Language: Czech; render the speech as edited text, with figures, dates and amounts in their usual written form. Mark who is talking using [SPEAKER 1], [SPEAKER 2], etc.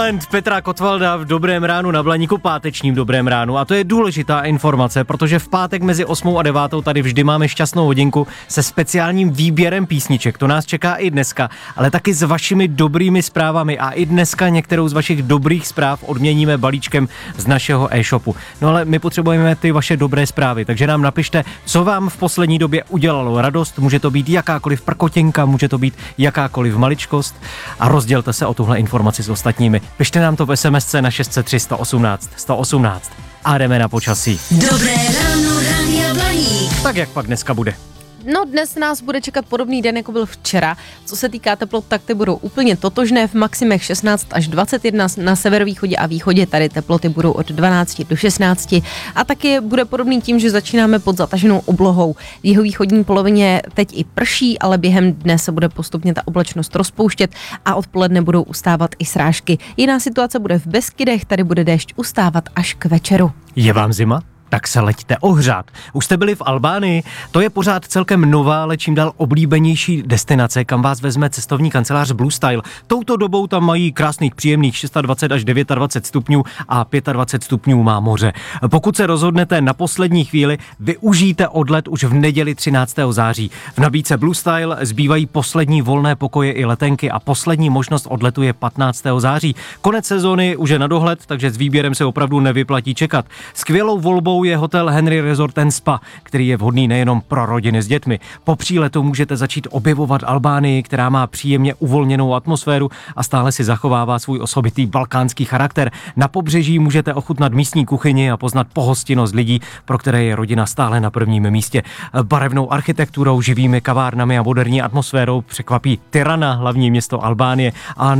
[SPEAKER 1] Talent Petra Kotvalda v Dobrém ránu na Blaníku, pátečním Dobrém ránu. A to je důležitá informace, protože v pátek mezi 8 a 9 tady vždy máme šťastnou hodinku se speciálním výběrem písniček. To nás čeká i dneska, ale taky s vašimi dobrými zprávami. A i dneska některou z vašich dobrých zpráv odměníme balíčkem z našeho e-shopu. No ale my potřebujeme ty vaše dobré zprávy, takže nám napište, co vám v poslední době udělalo radost. Může to být jakákoliv prkotěnka, může to být jakákoliv maličkost a rozdělte se o tuhle informaci s ostatními. Pište nám to v SMSce na 603 118 118 a jdeme na počasí.
[SPEAKER 2] Dobré ráno, Rádia Blaník.
[SPEAKER 1] Tak jak pak dneska bude?
[SPEAKER 3] No dnes nás bude čekat podobný den, jako byl včera. Co se týká teplot, tak ty budou úplně totožné, v maximech 16 až 21, na severovýchodě a východě tady teploty budou od 12 do 16 a taky bude podobný tím, že začínáme pod zataženou oblohou. V jihovýchodní polovině teď i prší, ale během dne se bude postupně ta oblačnost rozpouštět a odpoledne budou ustávat i srážky. Jiná situace bude v Beskydech, tady bude déšť ustávat až k večeru.
[SPEAKER 1] Je vám zima? Tak se leďte ohřát. Už jste byli v Albánii? To je pořád celkem nová, ale čím dál oblíbenější destinace, kam vás vezme cestovní kancelář Blue Style. Touto dobou tam mají krásných příjemných 26 až 29 stupňů a 25 stupňů má moře. Pokud se rozhodnete na poslední chvíli, využijte odlet už v neděli 13. září. V nabídce Blue Style zbývají poslední volné pokoje i letenky a poslední možnost odletu je 15. září. Konec sezóny už je na dohled, takže s výběrem se opravdu nevyplatí čekat. Skvělou volbou je hotel Henry Resort & Spa, který je vhodný nejenom pro rodiny s dětmi. Po příletu můžete začít objevovat Albánii, která má příjemně uvolněnou atmosféru a stále si zachovává svůj osobitý balkánský charakter. Na pobřeží můžete ochutnat místní kuchyni a poznat pohostinnost lidí, pro které je rodina stále na prvním místě. Barevnou architekturou, živými kavárnami a moderní atmosférou překvapí Tirana, hlavní město Albánie, a